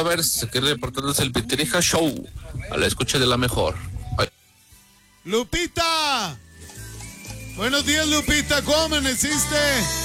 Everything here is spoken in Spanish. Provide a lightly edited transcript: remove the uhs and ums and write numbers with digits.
Lovers, aquí reportándose el Piterija Show, a la escucha de la mejor. Ay. Lupita. Buenos días, Lupita, ¿cómo amaneciste?